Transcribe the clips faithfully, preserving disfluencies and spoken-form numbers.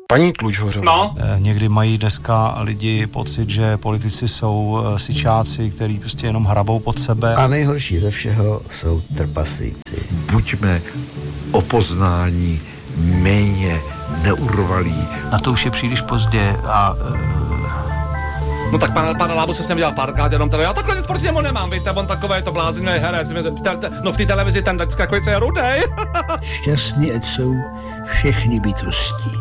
Paní Tlučhořová. No. Někdy mají dneska lidi pocit, že politici jsou sičáci, který prostě jenom hrabou pod sebe. A nejhorší ze všeho jsou trpaslíci. Buďme o poznání méně neurvalí. Na to už je příliš pozdě a... No tak pan, pan Lábo se s ním dělal párkrát, jenom teda, já takhle nic proti němu nemám, víte, on takovej to blázinný herec, no v té televizi ten vždycky takový, co je rudej. Šťastný ať jsou všechny bytosti.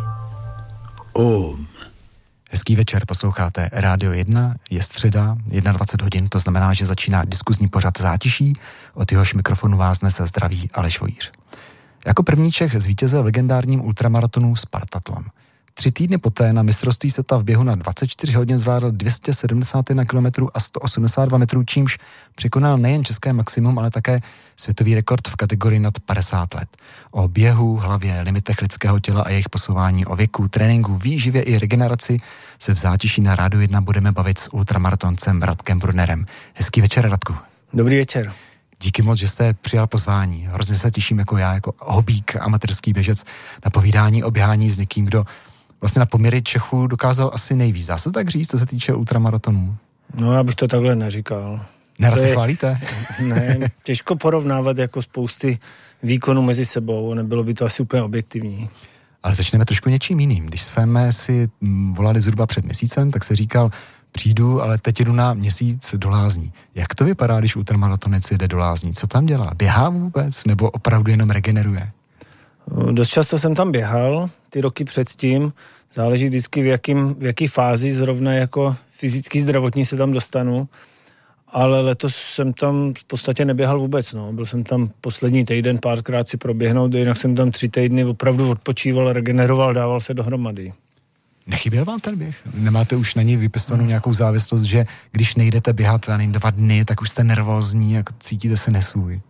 Om. Hezký večer, posloucháte Rádio jedna, je středa, dvacet jedna hodin, to znamená, že začíná diskuzní pořad Zátiší, od jehož mikrofonu vás dnes zdraví Aleš Vojíř. Jako první Čech zvítězil v legendárním ultramaratonu Spartatlon. Tři týdny poté na mistrovství světa v běhu na dvacet čtyři hodin zvládl dvě stě sedmdesát jedna kilometrů a sto osmdesát dva metrů, čímž překonal nejen české maximum, ale také světový rekord v kategorii nad padesát let. O běhu, hlavě, limitech lidského těla a jejich posouvání, o věku, tréninku, výživě i regeneraci se v Zátiší na Rádiu jedna budeme bavit s ultramaratoncem Radkem Brunnerem. Hezký večer, Radku. Dobrý večer. Díky moc, že jste přijal pozvání. Hrozně se těším jako já, jako hobík, amatérský běžec, na povídání o běhání s někým, kdo vlastně na poměry Čechů dokázal asi nejvíc. Dá se to tak říct, co se týče ultramaratonů? No, já bych to takhle neříkal. Nerad to se je, chválíte? Ne, těžko porovnávat jako spousty výkonů mezi sebou, nebylo by to asi úplně objektivní. Ale začneme trošku něčím jiným. Když jsme si volali zhruba před měsícem, tak se říkal, přijdu, ale teď jdu na měsíc do lázní. Jak to vypadá, když ultramaratonec jede do lázní? Co tam dělá? Běhá vůbec? Nebo opravdu jenom regeneruje? Dost často jsem tam běhal, ty roky předtím, záleží vždycky v, jakým, v jaký fázi zrovna jako fyzický zdravotní se tam dostanu, ale letos jsem tam v podstatě neběhal vůbec, no. Byl jsem tam poslední týden, párkrát si proběhnout, jinak jsem tam tři týdny opravdu odpočíval, regeneroval, dával se dohromady. Nechyběl vám ten běh? Nemáte už na něj vypěstovanou nějakou závislost, že když nejdete běhat ani dva dny, tak už jste nervózní a cítíte se nesvůj?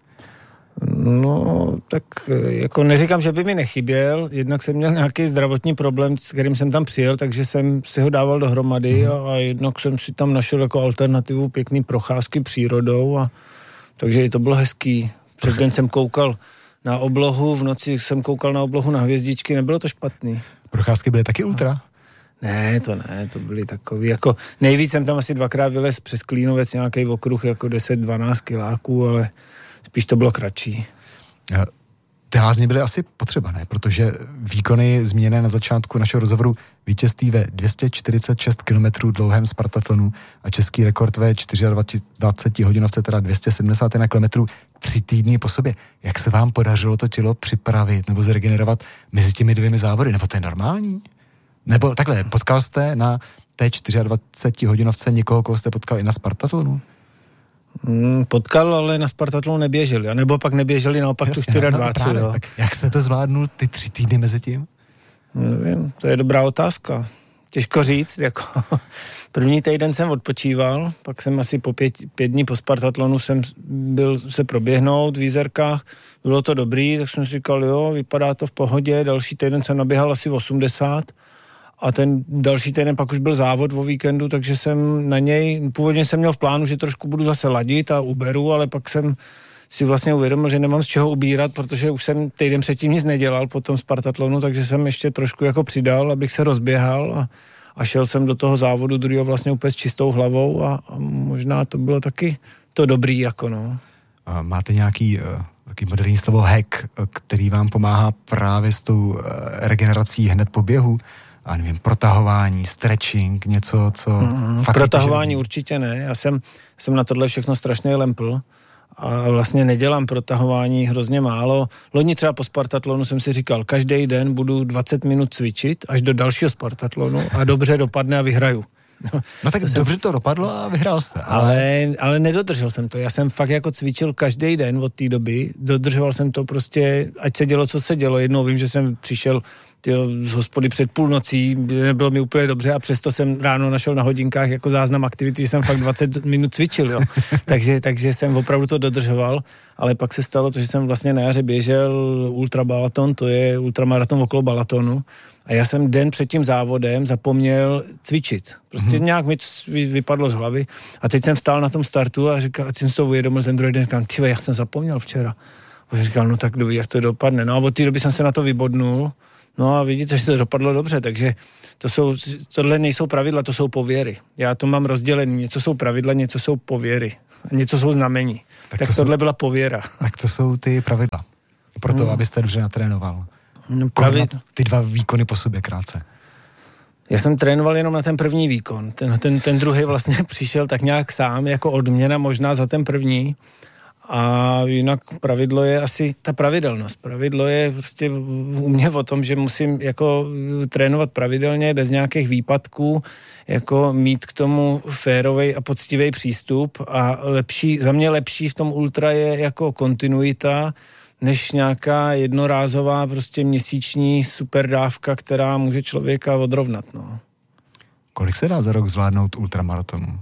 No, tak jako neříkám, že by mi nechyběl, jednak jsem měl nějaký zdravotní problém, s kterým jsem tam přijel, takže jsem si ho dával dohromady mm. a, a jednak jsem si tam našel jako alternativu pěkný procházky přírodou a takže i to bylo hezký. Přes den jsem koukal na oblohu, v noci jsem koukal na oblohu na hvězdičky, nebylo to špatný. Procházky byly taky ultra? Ne, to ne, to byly takový, jako nejvíc jsem tam asi dvakrát vylez přes Klínovec, nějaký okruh jako deset dvanáct kiláků, ale spíš to bylo kratší. Ty lázně byly asi potřeba, ne? Protože výkony zmíněné na začátku našeho rozhovoru, vítězství ve dvě stě čtyřicet šest kilometrů dlouhém Spartatlonu a český rekord ve dvacet čtyři hodinovce, teda dvě stě sedmdesát jedna kilometrů, tři týdny po sobě. Jak se vám podařilo to tělo připravit nebo zregenerovat mezi těmi dvěmi závody? Nebo to je normální? Nebo takhle, potkal jste na té dvacet čtyři hodinovce někoho, koho jste potkal i na Spartatlonu? Hmm, potkal, ale na Spartatlonu neběželi. A nebo pak neběželi naopak Jasně, tu dvacet čtyři. No, tak jak jste to zvládnul ty tři týdny mezi tím? Nevím, to je dobrá otázka. Těžko říct, jako první týden jsem odpočíval, pak jsem asi po pět, pět dní po Spartatlonu jsem byl se proběhnout v Jízerkách, bylo to dobrý, tak jsem si říkal, jo, vypadá to v pohodě, další týden jsem naběhal asi osmdesát a ten další týden pak už byl závod o víkendu, takže jsem na něj, původně jsem měl v plánu, že trošku budu zase ladit a uberu, ale pak jsem si vlastně uvědomil, že nemám z čeho ubírat, protože už jsem týden předtím nic nedělal po tom Spartatlonu, takže jsem ještě trošku jako přidal, abych se rozběhal a, a šel jsem do toho závodu druhého vlastně úplně s čistou hlavou a, a možná to bylo taky to dobrý, jako no. A máte nějaký uh, taký moderní slovo hack, který vám pomáhá právě s tou uh, regenerací hned po běhu? A nevím, protahování, stretching, něco, co... Mm, fakt protahování určitě ne, já jsem, jsem na tohle všechno strašně lempl a vlastně nedělám protahování hrozně málo. Loni třeba po Spartatlonu jsem si říkal, každý den budu dvacet minut cvičit až do dalšího Spartatlonu a dobře dopadne a vyhraju. No, no tak to dobře jsem... to dopadlo a vyhrál jste. Ale... ale... Ale nedodržel jsem to. Já jsem fakt jako cvičil každý den od té doby. Dodržoval jsem to prostě, ať se dělo, co se dělo. Jednou vím, že jsem přišel tyjo, z hospody před půlnocí, nebylo mi úplně dobře a přesto jsem ráno našel na hodinkách jako záznam aktivity, že jsem fakt dvacet minut cvičil, jo. takže, takže jsem opravdu to dodržoval, ale pak se stalo to, že jsem vlastně na jaře běžel ultrabalaton, to je ultramaraton okolo Balatonu a já jsem den před tím závodem zapomněl cvičit. Prostě hmm. nějak mi vypadlo z hlavy a teď jsem stál na tom startu a říkal, ať jsem si to uvědomil ten druhý den, říkám, tyve, já jsem zapomněl včera. A říkal, no tak kdo ví, jak to dopadne. No a od té doby jsem se na to vybodnul. No a vidíte, že to dopadlo dobře, takže to jsou, tohle nejsou pravidla, to jsou pověry. Já to mám rozdělený, něco jsou pravidla, něco jsou pověry, něco jsou znamení. Tak, tak to tohle jsou, byla pověra. Tak co jsou ty pravidla? Proto, hmm. abyste dobře natrénoval. No, pravid... Ty dva výkony po sobě krátce. Já jsem trénoval jenom na ten první výkon. Ten, ten, ten druhý vlastně přišel tak nějak sám, jako odměna možná za ten první. A jinak pravidlo je asi ta pravidelnost. Pravidlo je prostě u mě o tom, že musím jako trénovat pravidelně, bez nějakých výpadků, jako mít k tomu férovej a poctivý přístup a lepší, za mě lepší v tom ultra je jako kontinuita, než nějaká jednorázová prostě měsíční superdávka, která může člověka odrovnat, no. Kolik se dá za rok zvládnout ultramaratonu?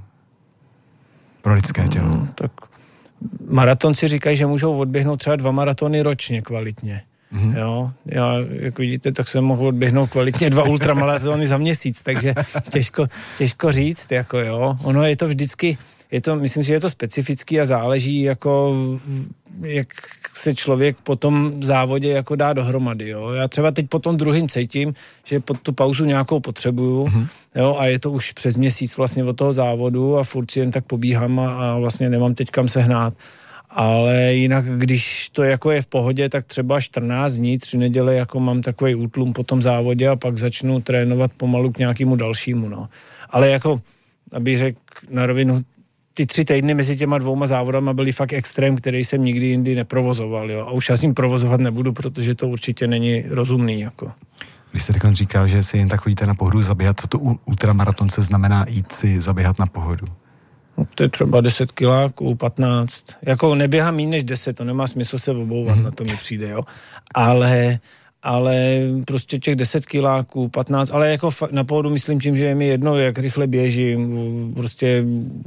Pro lidské tělo? No, tak maratonci říkají, že můžou odběhnout třeba dva maratony ročně kvalitně. Mm-hmm. Jo, já, jak vidíte, tak jsem mohl odběhnout kvalitně dva ultramaratony za měsíc, takže těžko, těžko říct, jako jo. Ono je to vždycky, je to, myslím si, že je to specifický a záleží, jako jak se člověk po tom závodě jako dá dohromady, jo. Já třeba teď po tom druhým cítím, že pod tu pauzu nějakou potřebuju, mm-hmm. jo, a je to už přes měsíc vlastně od toho závodu a furt si jen tak pobíhám a, a vlastně nemám teď kam se hnát. Ale jinak, když to jako je v pohodě, tak třeba čtrnáct dní, tři neděle, jako mám takový útlum po tom závodě a pak začnu trénovat pomalu k nějakému dalšímu, no. Ale jako, abych řekl na rovinu, ty tři týdny mezi těma dvouma závodama byly fakt extrém, který jsem nikdy jindy neprovozoval, jo. A už já s ním provozovat nebudu, protože to určitě není rozumný, jako. Když jste takhle říkal, že si jen tak chodíte na pohodu zaběhat, co to ultramaratonce znamená jít si zaběhat na pohodu? No, to je třeba deset kiláků, patnáct. Jako neběhám méně než deset, to nemá smysl se obouvat, hmm. na to mi přijde, jo. Ale, ale prostě těch deset kiláků, patnáct, ale jako fa- na pohodu myslím tím, že je mi jedno, jak rychle běžím, prostě,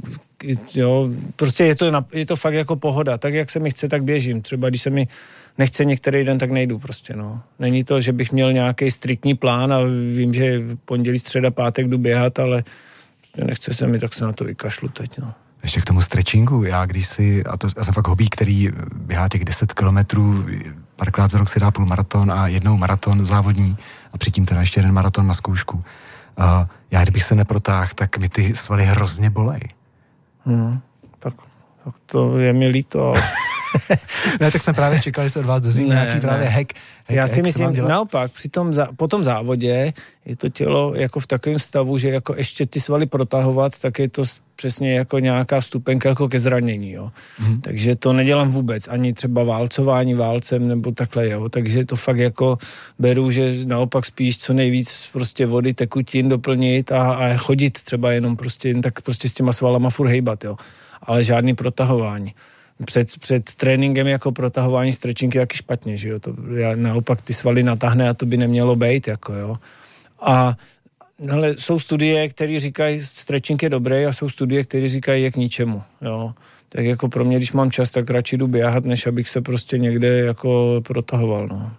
jo, prostě je to, na, je to fakt jako pohoda, tak jak se mi chce, tak běžím. Třeba když se mi nechce některý den, tak nejdu prostě, no. Není to, že bych měl nějaký striktní plán a vím, že pondělí, středa, pátek jdu běhat, ale nechce se mi, tak se na to vykašlu teď, no. Ještě k tomu stretchingu, já když si, a to já jsem fakt hobby, který běhá těch deset kilometrů, párkrát za rok si dá půlmaraton a jednou maraton závodní a předtím teda ještě jeden maraton na zkoušku. Uh, já kdybych se neprotáhl, tak mi ty svaly hrozně bolej. Hmm, tak, tak to je mi líto, ale... Ne, tak jsem právě čekal, že se od vás dozvím nějaký právě hack. hack Já si myslím, naopak, při tom zá, po tom závodě je to tělo jako v takovém stavu, že jako ještě ty svaly protahovat, tak je to přesně jako nějaká stupenka jako ke zranění, jo. Hmm. Takže to nedělám vůbec, ani třeba válcování válcem nebo takhle, jo. Takže to fakt jako beru, že naopak spíš co nejvíc prostě vody, tekutin doplnit a, a chodit třeba jenom prostě, jen tak prostě s těma svalama furt hejbat, jo. Ale žádný protahování. Před, před tréninkem jako protahování stretching je taky špatně, že jo, to já naopak ty svaly natáhne a to by nemělo být, jako jo. A hele, jsou studie, které říkají, stretching je dobrý a jsou studie, které říkají, je k ničemu, jo. Tak jako pro mě, když mám čas, tak radši jdu běhat, než abych se prostě někde jako protahoval, no.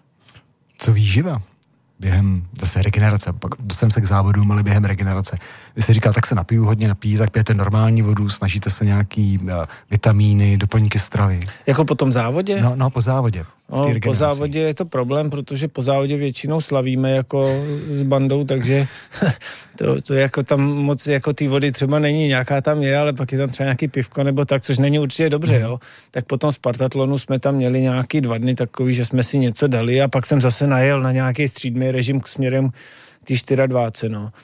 Co výživa? Během zase regenerace, pak dostaneme se k závodům, ale během regenerace. Vy se říká, tak se napiju, hodně napíjí, tak pijete normální vodu, snažíte se nějaký uh, vitamíny, doplňky stravy. Jako po tom závodě? No, no po závodě. No, po závodě je to problém, protože po závodě většinou slavíme jako s bandou, takže to, to jako tam moc jako té vody třeba není, nějaká tam je, ale pak je tam třeba nějaký pivko nebo tak, což není určitě dobře, jo. Tak potom z Spartatlonu jsme tam měli nějaký dva dny takový, že jsme si něco dali a pak jsem zase najel na nějaký střídmý režim k směrem k té dvacet čtyři, no.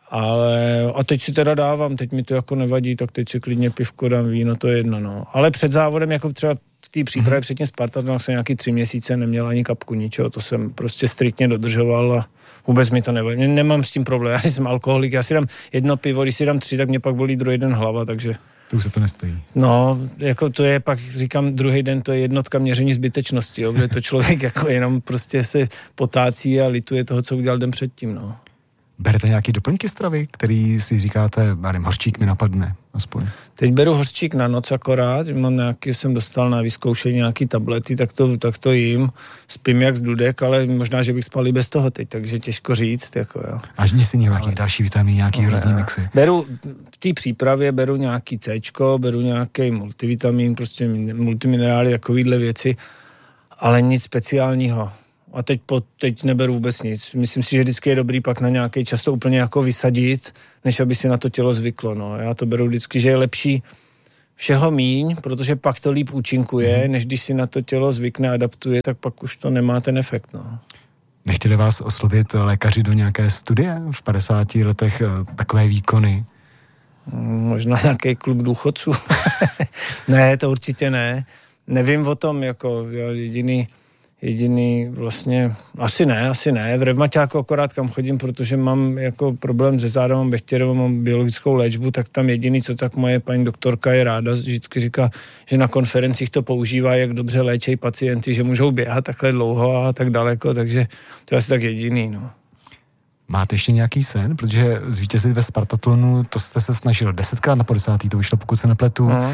Ale, a teď si teda dávám, teď mi to jako nevadí, tak teď si klidně pivko dám, víno, to je jedno, no. Ale před závodem jako třeba v té přípravě mm-hmm. předtím Spartatlonu jsem nějaký tři měsíce neměl ani kapku, ničeho, to jsem prostě striktně dodržoval a vůbec mi to nevadí. Nemám s tím problém, já jsem alkoholik, já si dám jedno pivo, když si dám tři, tak mě pak bolí druhý den hlava, takže... To už se to nestojí. No, jako to je pak, říkám, druhý den to je jednotka měření zbytečnosti, jo, protože to člověk jako jenom prostě se potácí a lituje toho, co udělal den předtím, no. Berete nějaký doplňky stravy, který si říkáte, nevím, hořčík mi napadne, aspoň? Teď beru hořčík na noc akorát, mám nějaký, jsem dostal na vyzkoušení nějaký tablety, tak to, tak to jím, spím jak z dudek, ale možná, že bych spal i bez toho teď, takže těžko říct, jako jo. Až nic si nějaký ale... další vitamíny, nějaký no, hrozný mixy? Beru, v té přípravě beru nějaký Cčko, beru nějaký multivitamin, prostě multiminerály, takovýhle věci, ale nic speciálního. A teď, po, teď neberu vůbec nic. Myslím si, že vždycky je dobrý pak na nějaký čas to úplně jako vysadit, než aby si na to tělo zvyklo. No. Já to beru vždycky, že je lepší všeho míň, protože pak to líp účinkuje, než když si na to tělo zvykne, adaptuje, tak pak už to nemá ten efekt. No. Nechtěli vás oslovit lékaři do nějaké studie v padesáti letech takové výkony? Možná nějaký klub důchodců. Ne, to určitě ne. Nevím o tom, jako jediný, jediný vlastně, asi ne, asi ne. V revmaťáku akorát kam chodím, protože mám jako problém se zádem, mám bechtěrovou, mám biologickou léčbu, tak tam jediný, co tak moje paní doktorka je ráda, vždycky říká, že na konferencích to používá, jak dobře léčí pacienty, že můžou běhat takhle dlouho a tak daleko, takže to je asi tak jediný, no. Máte ještě nějaký sen? Protože zvítězit ve Spartatlonu, to jste se snažil desetkrát na padesátý, to vyšlo, pokud se nepletu. Uh,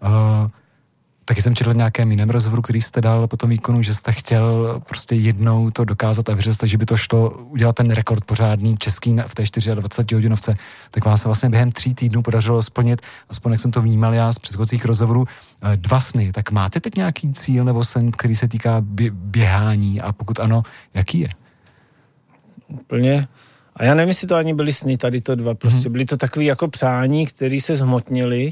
taky jsem četl v nějakém jiném rozhovoru, který jste dal po tom výkonu, že jste chtěl prostě jednou to dokázat a věřil jste, že by to šlo udělat ten rekord pořádný český v té dvacet čtyři hodinovce. Tak vám se vlastně během tří týdnů podařilo splnit, aspoň jak jsem to vnímal já z předchozích rozhovorů, dva sny. Tak máte teď nějaký cíl nebo sen, který se týká bě- běhání a pokud ano, jaký je? Úplně. A já nevím, jestli to ani byly sny, tady to dva, prostě byly to takový jako přání, které se zhmotnily,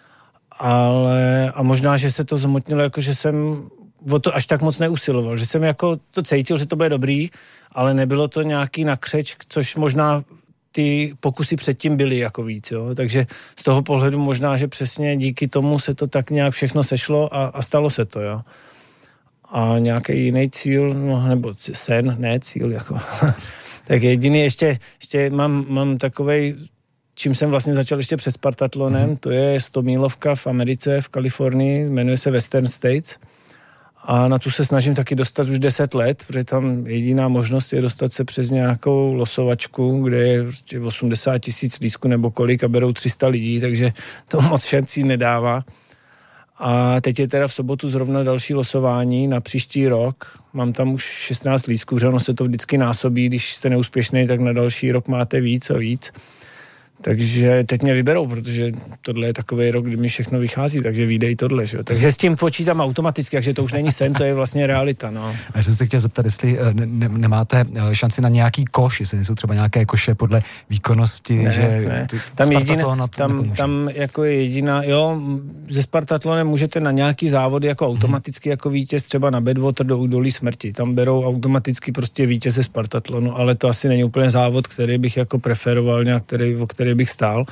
ale a možná, že se to zhmotnilo, jako že jsem o to až tak moc neusiloval, že jsem jako to cítil, že to bude dobrý, ale nebylo to nějaký nakřeč, což možná ty pokusy předtím byly jako víc, jo, takže z toho pohledu možná, že přesně díky tomu se to tak nějak všechno sešlo a, a stalo se to, jo. A nějaký jiný cíl, no, nebo sen, ne cíl, jako... Tak jediný ještě, ještě mám, mám takovej, čím jsem vlastně začal ještě před Spartatlonem, mm. to je sto mílovka v Americe, v Kalifornii, jmenuje se Western States a na tu se snažím taky dostat už deset let, protože tam jediná možnost je dostat se přes nějakou losovačku, kde je prostě osmdesát tisíc lístků nebo kolik a berou tři sta lidí, takže to moc šancí nedává. A teď je teda v sobotu zrovna další losování na příští rok. Mám tam už šestnáct lístků, že ono se to vždycky násobí, když jste neúspěšný, tak na další rok máte víc a víc. Takže teď mě vyberou, protože tohle je takový rok, kdy mi všechno vychází, takže vyjde i tohle, že? Takže s tím počítám automaticky, takže to už není sen, to je vlastně realita, no. A já jsem se chtěl zeptat, jestli ne, ne, nemáte šanci na nějaký koš, jestli nejsou třeba nějaké koše podle výkonnosti, ne, že ne. Ty, tam, jediná, tam, tam jako je jediná, jo, ze Spartatlonem můžete na nějaký závody jako automaticky jako vítěz, třeba na Badwater do údolí smrti, tam berou automaticky prostě vítěze Spartatlonu, ale to asi není úplně závod, který bych jako preferoval nějak, který, o který bych stál.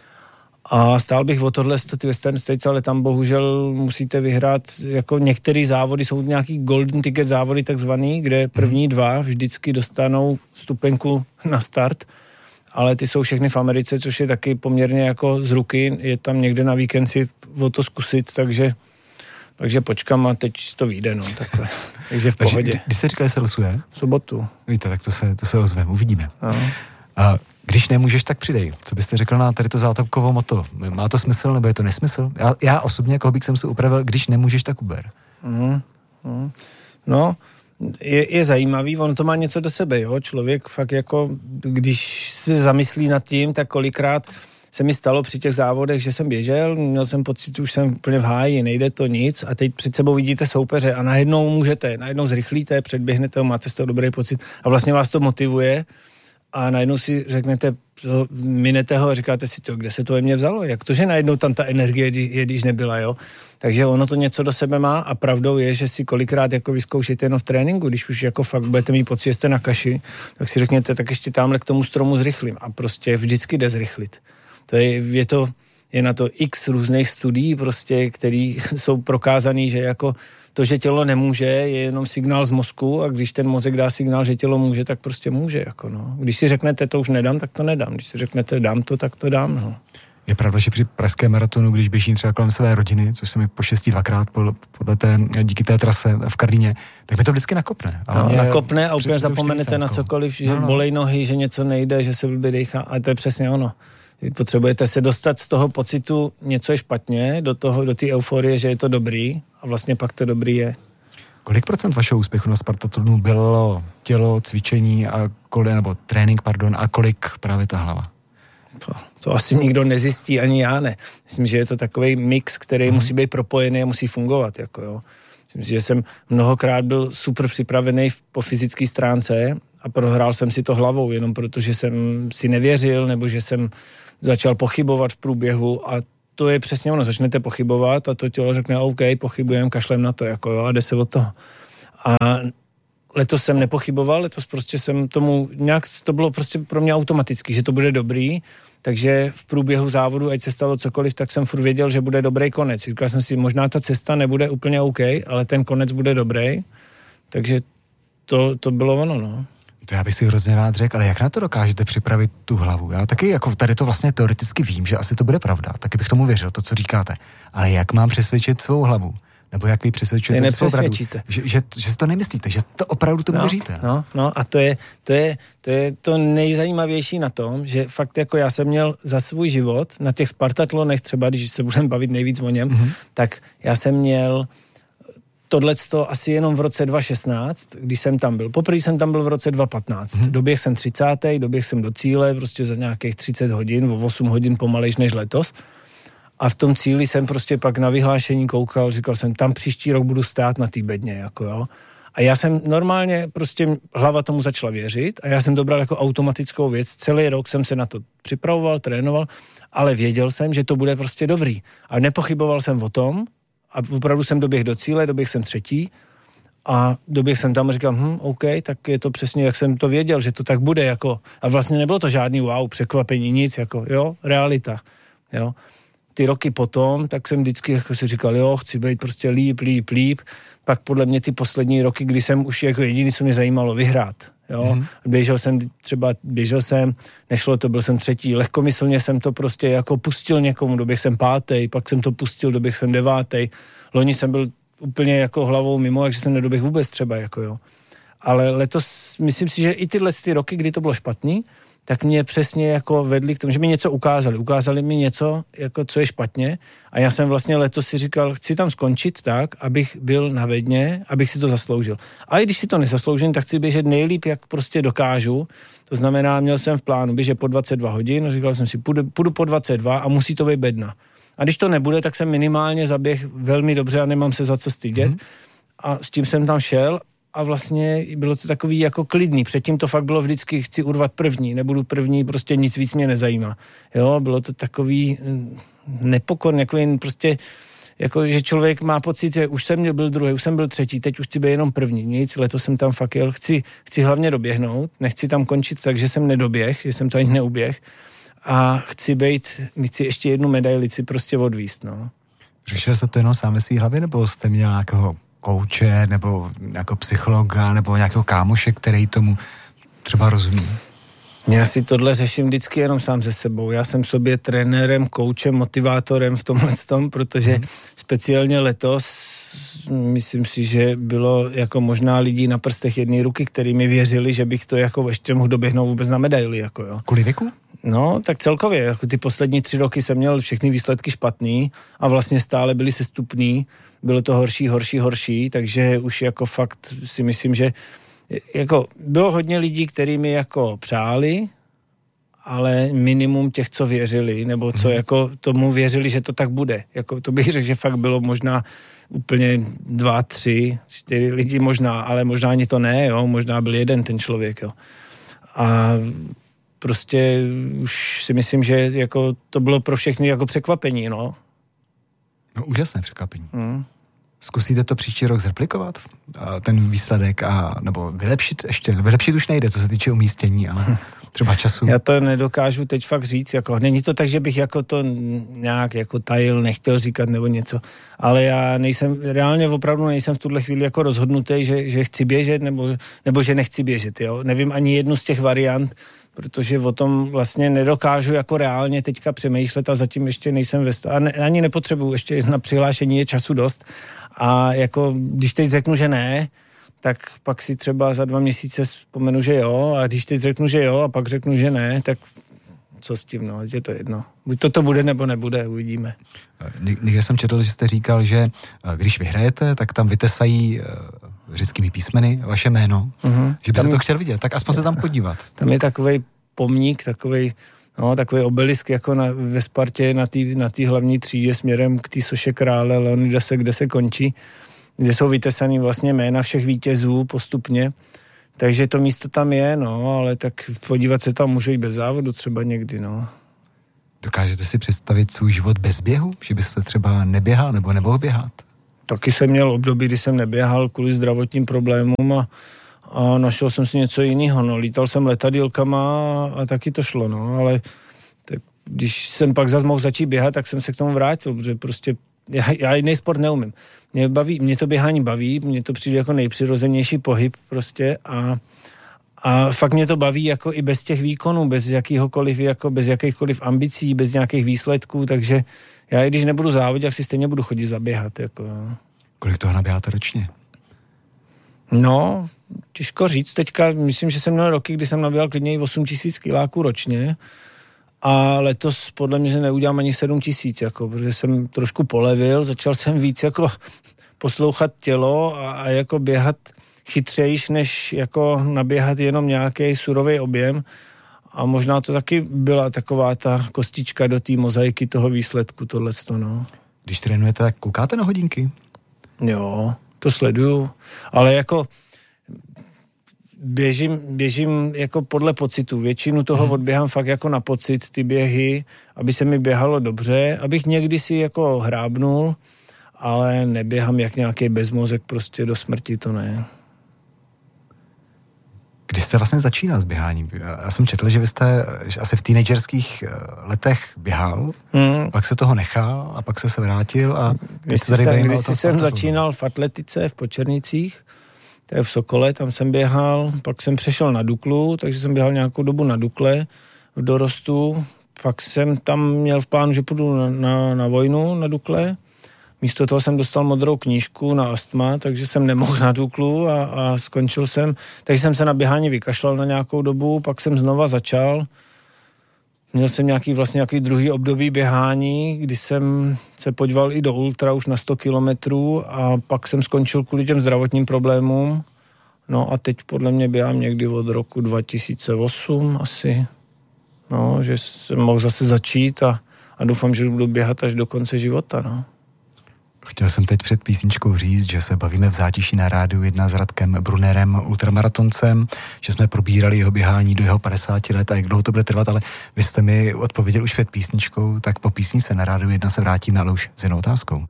A stál bych o tohle ty Western States, ale tam bohužel musíte vyhrát, jako některé závody, jsou nějaký golden ticket závody takzvaný, kde první dva vždycky dostanou stupenku na start, ale ty jsou všechny v Americe, což je taky poměrně jako z ruky, je tam někde na víkend si o to zkusit, takže takže počkám a teď to vyjde, no, takhle. Takže v pohodě. Takže, když jste říkali, se losuje? V sobotu. Víte, tak to se, to se ozveme, uvidíme. No. A když nemůžeš, tak přidej. Co byste řekl na tady to zátopkovo moto? Má to smysl, nebo je to nesmysl? Já, já osobně, jako bych jsem si upravil, když nemůžeš, tak uber. Mm, mm. No, je, je zajímavý, on to má něco do sebe, jo? Člověk fakt jako, když se zamyslí nad tím, tak kolikrát se mi stalo při těch závodech, že jsem běžel, měl jsem pocit, už jsem úplně v háji, nejde to nic a teď před sebou vidíte soupeře a najednou můžete, najednou zrychlíte, předběhnete, máte z toho dobrý pocit a vlastně vás to motivuje a najednou si řeknete, minete ho a říkáte si to, kde se to ve mně vzalo, jak to, že najednou tam ta energie je, když nebyla, jo. Takže ono to něco do sebe má a pravdou je, že si kolikrát jako vyzkoušíte jenom v tréninku, když už jako fakt budete mít pocit, že jste na kaši, tak si řekněte, tak ještě tamhle k tomu stromu zrychlím a prostě vždycky jde zrychlit. To je, je to, je na to x různých studií prostě, které jsou prokázaný, že jako to, že tělo nemůže, je jenom signál z mozku a když ten mozek dá signál, že tělo může, tak prostě může, jako no. Když si řeknete, to už nedám, tak to nedám. Když si řeknete, dám to, tak to dám, no. Je pravda, že při pražském maratonu, když běžím třeba kolem své rodiny, což se mi poštěstí dvakrát podle té, díky té trase v Karlíně, tak mi to vždycky nakopne. Ale no, nakopne a úplně zapomenete na cokoliv, že no, no. bolej nohy, že něco nejde, že se blbě dejchá, a to je přesně ono. Vy potřebujete se dostat z toho pocitu, něco je špatně, do toho, do té euforie, že je to dobrý a vlastně pak to dobrý je. Kolik procent vašeho úspěchu na Spartatlonu bylo tělo, cvičení a kolik, nebo trénink, pardon, a kolik právě ta hlava? To, to asi nikdo nezjistí, ani já ne. Myslím, že je to takový mix, který hmm. musí být propojený a musí fungovat, jako jo. Myslím si, že jsem mnohokrát byl super připravený po fyzické stránce a prohrál jsem si to hlavou, jenom protože jsem si nevěřil, nebo že jsem začal pochybovat v průběhu a to je přesně ono, začnete pochybovat a to tělo řekne, OK, pochybujem, kašlem na to, jako jo, a jde se od toho. A letos jsem nepochyboval, letos prostě jsem tomu, nějak to bylo prostě pro mě automaticky, že to bude dobrý, takže v průběhu závodu, ať se stalo cokoliv, tak jsem furt věděl, že bude dobrý konec. Říkal jsem si, možná ta cesta nebude úplně OK, ale ten konec bude dobrý, takže to, to bylo ono, no. To já bych si hrozně rád řekl, ale jak na to dokážete připravit tu hlavu? Já taky jako tady to vlastně teoreticky vím, že asi to bude pravda, taky bych tomu věřil, to, co říkáte. Ale jak mám přesvědčit svou hlavu? Nebo jak vy přesvědčujete svou bradu? Že, že, že si to nemyslíte, že to opravdu tomu no, věříte. No, no a to je, to, je, to je to nejzajímavější na tom, že fakt jako já jsem měl za svůj život, na těch Spartatlonech třeba, když se budeme bavit nejvíc o něm, mm-hmm. tak já jsem měl tohleto asi jenom v roce dva tisíce šestnáct, když jsem tam byl. Poprvé jsem tam byl v roce dva tisíce patnáct. Hmm. Doběh jsem třicátý, doběh jsem do cíle, prostě za nějakých třicet hodin, o osm hodin pomalejš než letos. A v tom cíli jsem prostě pak na vyhlášení koukal, říkal jsem, tam příští rok budu stát na té bedně, jako jo. A já jsem normálně, prostě hlava tomu začala věřit a já jsem to bral jako automatickou věc. Celý rok jsem se na to připravoval, trénoval, ale věděl jsem, že to bude prostě dobrý. A nepochyboval jsem o tom, a opravdu jsem doběh do cíle, doběh jsem třetí a doběh jsem tam a říkal, hm, OK, tak je to přesně, jak jsem to věděl, že to tak bude, jako, a vlastně nebylo to žádný wow, překvapení, nic, jako, jo, realita, jo. Ty roky potom, tak jsem vždycky jako si říkal, jo, chci být prostě líp, líp, líp, pak podle mě ty poslední roky, kdy jsem už jako jediný, co mě zajímalo, vyhrát, jo, mm-hmm. běžel jsem třeba, běžel jsem, nešlo to, byl jsem třetí, lehkomyslně jsem to prostě jako pustil někomu, doběh jsem pátej, pak jsem to pustil, doběh jsem devátej, loni jsem byl úplně jako hlavou mimo, takže jsem nedoběh vůbec třeba, jako jo, ale letos, myslím si, že i tyhle ty roky, kdy to bylo špatný, tak mě přesně jako vedli k tomu, že mi něco ukázali. Ukázali mi něco, jako co je špatně a já jsem vlastně letos si říkal, chci tam skončit tak, abych byl na bedně, abych si to zasloužil. A i když si to nezasloužím, tak chci běžet nejlíp, jak prostě dokážu. To znamená, měl jsem v plánu běžet po dvacet dva hodin, říkal jsem si, půjdu, půjdu po dvacet dva a musí to být bedna. A když to nebude, tak jsem minimálně zaběh velmi dobře a nemám se za co stydět. Mm-hmm. A s tím jsem tam šel. A vlastně bylo to takový jako klidný. Předtím to fakt bylo vždycky, chci urvat první, nebudu první, prostě nic víc mě nezajímá. Jo, bylo to takový nepokorný, jako jen prostě, jako že člověk má pocit, že už jsem byl druhý, už jsem byl třetí, teď už chci být jenom první. Nic, letos jsem tam fakt jel, chci, chci hlavně doběhnout, nechci tam končit tak, že jsem nedoběh, že jsem to ani neuběh a chci být, chci ještě jednu medailici prostě odvíst, no. Řešil jste to jenom sám ve svý hlavě, nebo jste měl nějakého kouče, nebo jako psychologa, nebo nějakého kámoše, který tomu třeba rozumí? Já si tohle řeším vždycky jenom sám se sebou. Já jsem sobě trenérem, koučem, motivátorem v tomhle tom, protože hmm. speciálně letos myslím si, že bylo jako možná lidí na prstech jedné ruky, který mi věřili, že bych to jako ještě mohl doběhnout vůbec na medaili. Jako jo. Kvůli věku? No, tak celkově. Jako ty poslední tři roky jsem měl všechny výsledky špatný a vlastně stále byly sestupný. Bylo to horší, horší, horší, takže už jako fakt si myslím, že jako bylo hodně lidí, kteří mi jako přáli, ale minimum těch, co věřili, nebo co jako tomu věřili, že to tak bude. Jako to bych řekl, že fakt bylo možná úplně dva, tři, čtyři lidi možná, ale možná ani to ne, jo, možná byl jeden ten člověk, jo. A prostě už si myslím, že jako to bylo pro všechny jako překvapení, no. No, úžasné překvapení. Hmm. Zkusíte to příští rok zreplikovat? Ten výsledek a nebo vylepšit ještě? Vylepšit už nejde, co se týče umístění, ale třeba času. Já to nedokážu teď fakt říct, jako není to tak, že bych jako to nějak jako tajil, nechtěl říkat nebo něco, ale já nejsem, reálně opravdu nejsem v tuhle chvíli jako rozhodnutý, že, že chci běžet nebo, nebo že nechci běžet, jo. Nevím ani jednu z těch variant, protože o tom vlastně nedokážu jako reálně teďka přemýšlet a zatím ještě nejsem ve stavu, ne, ani nepotřebuju, ještě na přihlášení je času dost a jako když teď řeknu, že ne, tak pak si třeba za dva měsíce vzpomenu, že jo, a když teď řeknu, že jo a pak řeknu, že ne, tak co s tím, no, je to jedno. Buď to to bude, nebo nebude, uvidíme. Někde jsem četl, že jste říkal, že když vyhrajete, tak tam vytesají řeckými písmeny vaše jméno, uh-huh. že byste to chtěl vidět, tak aspoň se tam podívat. Tam je takovej pomník, takovej, no, takový obelisk jako na, ve Spartě na té na hlavní třídě směrem k té soše krále Leonidase, kde se končí. kde jsou vytesaný vlastně jména všech vítězů postupně. Takže to místo tam je, no, ale tak podívat se tam může i bez závodu třeba někdy, no. Dokážete si představit svůj život bez běhu? Že byste třeba neběhal nebo nemohl běhat? Taky jsem měl období, kdy jsem neběhal kvůli zdravotním problémům a, a našel jsem si něco jiného, no. Lítal jsem letadýlkama a, a taky to šlo, no, ale tak, když jsem pak zase mohl začít běhat, tak jsem se k tomu vrátil, protože prostě já, já jiný sport neumím. Mě, baví, mě to běhání baví, mně to přijde jako nejpřirozenější pohyb prostě a, a fakt mě to baví jako i bez těch výkonů, bez jakýhokoliv, jako bez jakýchkoliv ambicí, bez nějakých výsledků, takže já i když nebudu závodit, jak si stejně budu chodit zaběhat. Jako. Kolik toho naběháte ročně? No, těžko říct. Teďka myslím, že jsem měl roky, kdy jsem naběhal klidně i osm tisíc kiláků ročně a letos podle mě, že neudělám ani sedm tisíc, jako, protože jsem trošku polevil, začal jsem víc jako poslouchat tělo a, a jako běhat chytřejš, než jako naběhat jenom nějaký surový objem. A možná to taky byla taková ta kostička do té mozaiky toho výsledku, tohleto, no. Když trénujete, tak koukáte na hodinky? Jo, to sleduju, ale jako běžím, běžím jako podle pocitu. Většinu toho hmm. odběhám fakt jako na pocit, ty běhy, aby se mi běhalo dobře, abych někdy si jako hrábnul, ale neběhám jak nějaký bezmozek prostě do smrti, to ne. Kdy jste vlastně začínal s běháním? Já jsem četl, že vy jste že asi v teenagerských letech běhal, hmm. pak se toho nechal a pak se se vrátil a když se tady jsem, když jsem Spartatu. Začínal v atletice v Počernicích, to je v Sokole, tam jsem běhal, pak jsem přešel na Duklu, takže jsem běhal nějakou dobu na Dukle v dorostu, pak jsem tam měl v plánu, že půjdu na, na, na vojnu na Dukle. Místo toho jsem dostal modrou knížku na astma, takže jsem nemohl na Duklu a, a skončil jsem. Takže jsem se na běhání vykašlal na nějakou dobu, pak jsem znova začal. Měl jsem nějaký vlastně nějaký druhý období běhání, kdy jsem se podíval i do ultra už na sto kilometrů a pak jsem skončil kvůli těm zdravotním problémům. No a teď podle mě běhám někdy od roku dva tisíce osm asi. No, že jsem mohl zase začít a, a doufám, že budu běhat až do konce života, no. Chtěl jsem teď před písničkou říct, že se bavíme v Zátiší na Rádiu jedna s Radkem Brunnerem, ultramaratoncem, že jsme probírali jeho běhání do jeho padesáti let a jak dlouho to bude trvat, ale vy jste mi odpověděl už před písničkou, tak po písni se na Rádiu jedna se vrátíme, ale už s jinou otázkou.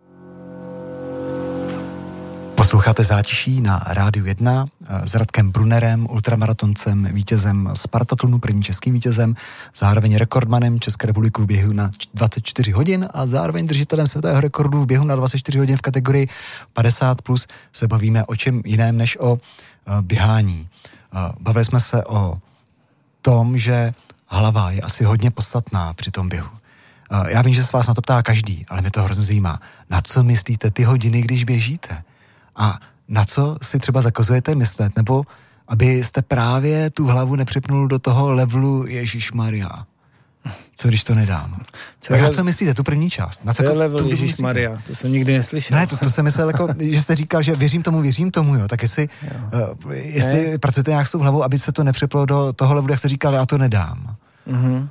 Posloucháte Zátiší na Rádiu jedna s Radkem Brunnerem, ultramaratoncem, vítězem Spartatlonu, prvním českým vítězem, zároveň rekordmanem České republiky v běhu na dvacet čtyři hodin a zároveň držitelem světového rekordu v běhu na dvacet čtyři hodin v kategorii padesát plus. Se bavíme o čem jiném než o uh, běhání. Uh, bavili jsme se o tom, že hlava je asi hodně podstatná při tom běhu. Uh, já vím, že se vás na to ptá každý, ale mě to hrozně zajímá. Na co myslíte ty hodiny, když běžíte? A na co si třeba zakazujete myslet, nebo abyste právě tu hlavu nepřipnul do toho levelu Ježišmarja. Co když to nedám? Co tak na co myslíte, tu první část? Na co je level Ježišmarja? To jsem nikdy neslyšel. Ne, to, to jsem myslel, jako, že jste říkal, že věřím tomu, věřím tomu, jo. Tak jestli, uh, jestli pracujete nějak s tou hlavou, aby se to nepřiplo do toho levelu, jak jste říkal, já to nedám. Mm-hmm.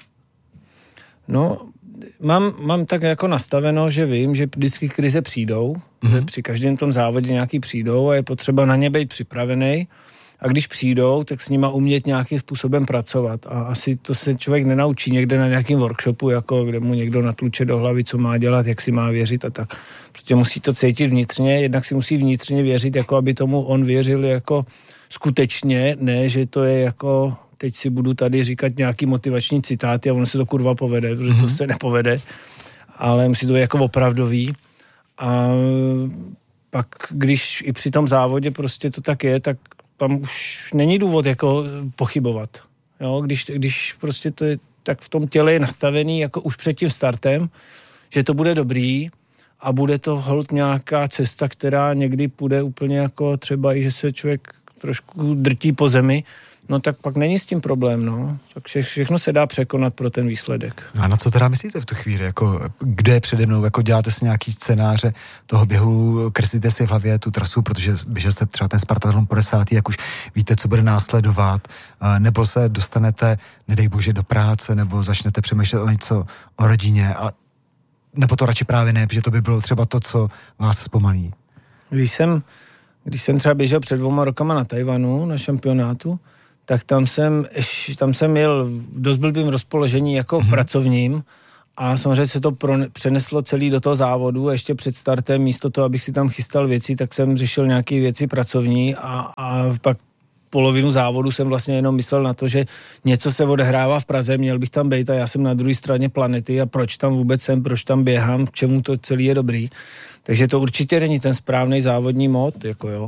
No, Mám, mám tak jako nastaveno, že vím, že vždycky krize přijdou, mm-hmm. že při každém tom závodě nějaký přijdou a je potřeba na ně být připravený. A když přijdou, tak s nima umět nějakým způsobem pracovat. A asi to se člověk nenaučí někde na nějakém workshopu, jako kde mu někdo natluče do hlavy, co má dělat, jak si má věřit a tak. Prostě musí to cítit vnitřně, jednak si musí vnitřně věřit, jako aby tomu on věřil jako skutečně, ne, že to je jako... teď si budu tady říkat nějaký motivační citáty a ono se to kurva povede, protože mm-hmm. to se nepovede, ale musí to být jako opravdový. A pak, když i při tom závodě prostě to tak je, tak tam už není důvod jako pochybovat. Jo? Když, když prostě to je, tak v tom těle je nastavený jako už před tím startem, že to bude dobrý a bude to holt nějaká cesta, která někdy půjde úplně jako třeba i, že se člověk trošku drtí po zemi, no tak pak není s tím problém, no. Tak vše, všechno se dá překonat pro ten výsledek. No a na co teda myslíte v tu chvíli? Jako, kde je přede mnou? Jako děláte si nějaký scénáře toho běhu, kreslíte si v hlavě tu trasu, protože běžel jste třeba ten Spartatlon padesátý, jak už víte, co bude následovat, nebo se dostanete, nedej bože, do práce, nebo začnete přemýšlet o něco o rodině, a, nebo to radši právě ne, protože to by bylo třeba to, co vás zpomalí. Když jsem, když jsem třeba běžel před dvouma rokama na Tajvanu, na šampionátu, tak tam jsem, tam jsem jel v dost blbým rozpoložení jako mm-hmm. pracovním a samozřejmě se to pro, přeneslo celý do toho závodu a ještě před startem místo toho, abych si tam chystal věci, tak jsem řešil nějaké věci pracovní a, a pak polovinu závodu jsem vlastně jenom myslel na to, že něco se odehrává v Praze, měl bych tam být a já jsem na druhé straně planety a proč tam vůbec jsem, proč tam běhám, k čemu to celý je dobrý. Takže to určitě není ten správný závodní mod, jako jo.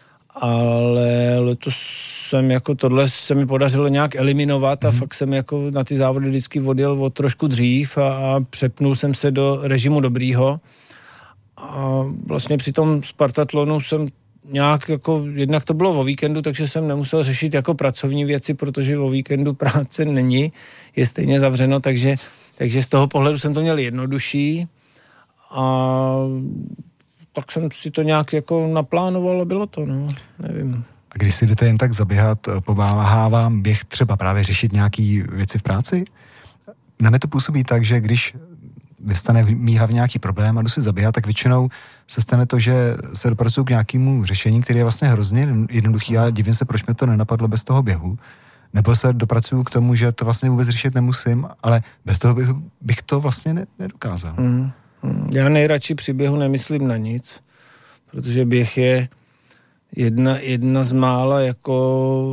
Ale letos jsem jako tohle se mi podařilo nějak eliminovat a mm. fakt jsem jako na ty závody vždycky odjel o trošku dřív a, a přepnul jsem se do režimu dobrýho. A vlastně při tom Spartatlonu jsem nějak jako, jednak to bylo o víkendu, takže jsem nemusel řešit jako pracovní věci, protože o víkendu práce není, je stejně zavřeno, takže, takže z toho pohledu jsem to měl jednodušší a tak jsem si to nějak jako naplánoval a bylo to, no, nevím. A když si jdete jen tak zaběhat, pomáhá vám běh třeba právě řešit nějaký věci v práci? Na mě to působí tak, že když vystane v mý hlavě nějaký problém a jdu si zaběhat, tak většinou se stane to, že se dopracuju k nějakému řešení, který je vlastně hrozně jednoduchý a divím se, proč mě to nenapadlo bez toho běhu. Nebo se dopracuju k tomu, že to vlastně vůbec řešit nemusím, ale bez toho bych, bych to vlastně ne, nedokázal. Mm. Já nejradši při běhu nemyslím na nic, protože běh je jedna, jedna z mála jako